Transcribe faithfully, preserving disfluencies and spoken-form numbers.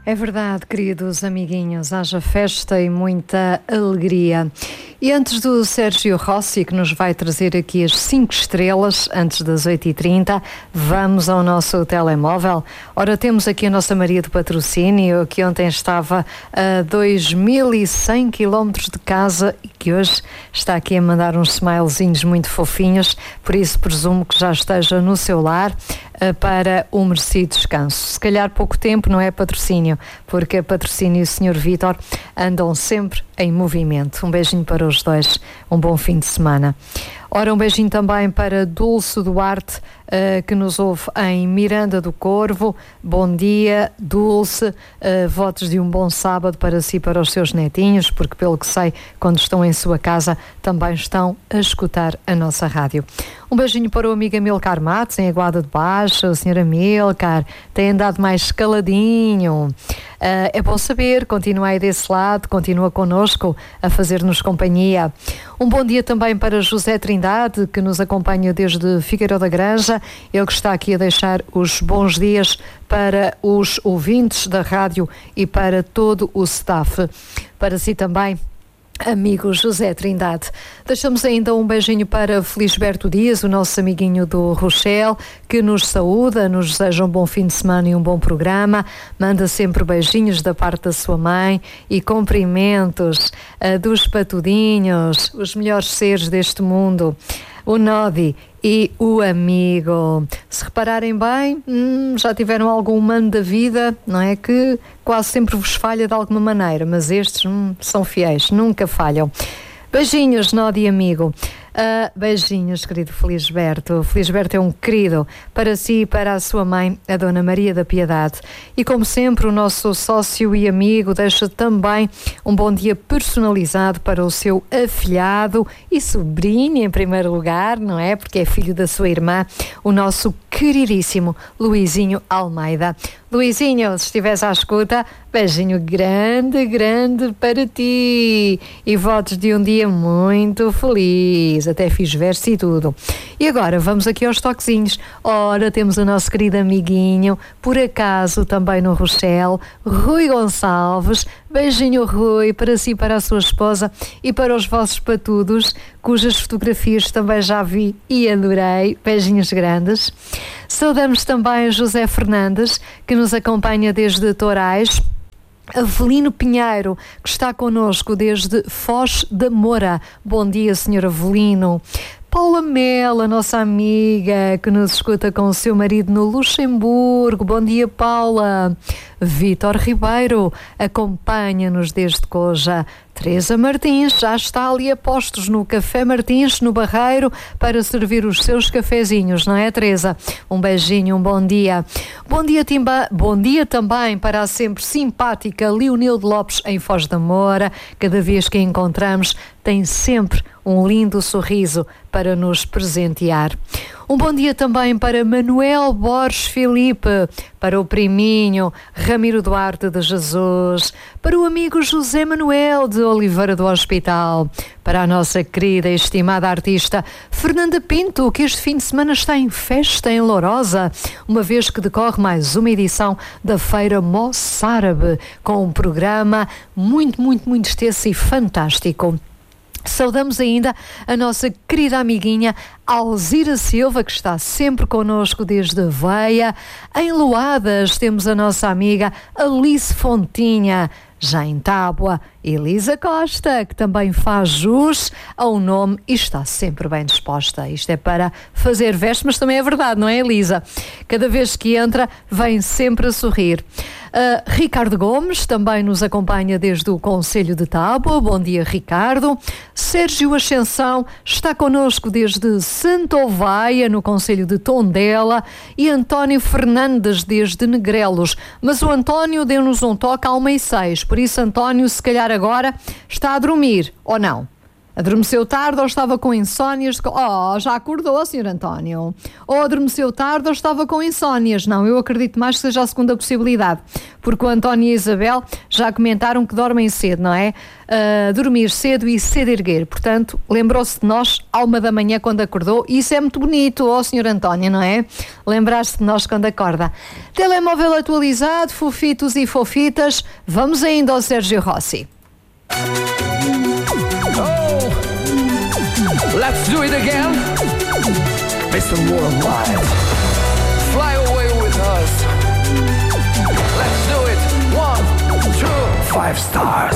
É verdade, queridos amiguinhos, haja festa e muita alegria. E antes do Sérgio Rossi, que nos vai trazer aqui as cinco estrelas, antes das oito e trinta, vamos ao nosso telemóvel. Ora, temos aqui a nossa Maria do Patrocínio, que ontem estava a dois mil e cem quilómetros de casa e que hoje está aqui a mandar uns smilezinhos muito fofinhos, por isso presumo que já esteja no seu lar para o merecido descanso. Se calhar pouco tempo, não é, Patrocínio? Porque a Patrocínio e o senhor Vítor andam sempre em movimento. Um beijinho para os dois, um bom fim de semana. Ora, um beijinho também para Dulce Duarte, uh, que nos ouve em Miranda do Corvo. Bom dia, Dulce. Uh, votos de um bom sábado para si e para os seus netinhos, porque pelo que sei, quando estão em sua casa, também estão a escutar a nossa rádio. Um beijinho para o amigo Amilcar Matos, em Aguada de Baixo. O senhor Amilcar tem andado mais escaladinho. Uh, é bom saber, continua aí desse lado, continua connosco a fazer-nos companhia. Um bom dia também para José Trindade, que nos acompanha desde Figueiró da Granja. Ele que está aqui a deixar os bons dias para os ouvintes da rádio e para todo o staff. Para si também, amigo José Trindade. Deixamos ainda um beijinho para Felisberto Dias, o nosso amiguinho do Rochelle, que nos saúda, nos deseja um bom fim de semana e um bom programa. Manda sempre beijinhos da parte da sua mãe e cumprimentos uh, dos patudinhos, os melhores seres deste mundo, o Nodi e o amigo. Se repararem bem, hum, já tiveram algum mano da vida, não é? Que quase sempre vos falha de alguma maneira, mas estes hum, são fiéis, nunca falham. Beijinhos, Nodi e amigo. Uh, beijinhos, querido Felisberto. Felisberto é um querido para si e para a sua mãe, a Dona Maria da Piedade. E como sempre, o nosso sócio e amigo deixa também um bom dia personalizado para o seu afilhado e sobrinho, em primeiro lugar, não é? Porque é filho da sua irmã, o nosso queridíssimo Luizinho Almeida. Luizinho, se estiveres à escuta, beijinho grande, grande para ti e votos de um dia muito feliz. Até fiz verso e tudo. E agora vamos aqui aos toquezinhos. Ora, temos o nosso querido amiguinho, por acaso também no Rochelle, Rui Gonçalves. Beijinho, Rui, para si, para a sua esposa e para os vossos patudos, cujas fotografias também já vi e adorei. Beijinhos grandes. Saudamos também José Fernandes, que nos acompanha desde Torais. Avelino Pinheiro, que está connosco desde Foz da Moura. Bom dia, senhor Avelino. Paula Mel, a nossa amiga, que nos escuta com o seu marido no Luxemburgo. Bom dia, Paula. Vítor Ribeiro acompanha-nos desde Coja. Teresa Martins já está ali a postos no Café Martins, no Barreiro, para servir os seus cafezinhos, não é, Teresa? Um beijinho, um bom dia. Bom dia, Timba. Bom dia também para a sempre simpática Leonilde Lopes, em Foz da Moura. Cada vez que a encontramos, tem sempre um lindo sorriso para nos presentear. Um bom dia também para Manuel Borges Filipe, para o priminho Ramiro Duarte de Jesus, para o amigo José Manuel de Oliveira do Hospital, para a nossa querida e estimada artista Fernanda Pinto, que este fim de semana está em festa em Lourosa, uma vez que decorre mais uma edição da Feira Moçárabe, com um programa muito, muito, muito extenso e fantástico. Saudamos ainda a nossa querida amiguinha Alzira Silva, que está sempre connosco desde a Veia. Em Loadas temos a nossa amiga Alice Fontinha. Já em Tábua, Elisa Costa, que também faz jus ao nome e está sempre bem disposta. Isto é para fazer versos, mas também é verdade, não é, Elisa? Cada vez que entra, vem sempre a sorrir. Uh, Ricardo Gomes também nos acompanha desde o Concelho de Tábua. Bom dia, Ricardo. Sérgio Ascensão está connosco desde Santa Ovaia, no Concelho de Tondela. E António Fernandes desde Negrelos. Mas o António deu-nos um toque à uma e seis. Por isso, António, se calhar agora está a dormir, ou não? Adormeceu tarde ou estava com insónias? Oh, já acordou, senhor António. Ou adormeceu tarde ou estava com insónias? Não, eu acredito mais que seja a segunda possibilidade. Porque o António e a Isabel já comentaram que dormem cedo, não é? Uh, dormir cedo e cedo erguer. Portanto, lembrou-se de nós à uma da manhã quando acordou. E isso é muito bonito, ó, senhor António, não é? Lembrar-se de nós quando acorda. Telemóvel atualizado, fofitos e fofitas. Vamos ainda ao Sérgio Rossi. Let's do it again. Mister Worldwide, fly away with us. Let's do it. One, two, five stars.